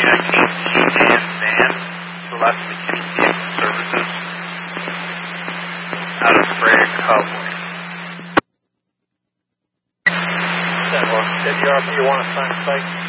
2019 He-Man van, Celeste McKinney Vehicle Services, out of Sprague Cowboy. Said, well, did you want to sign the site?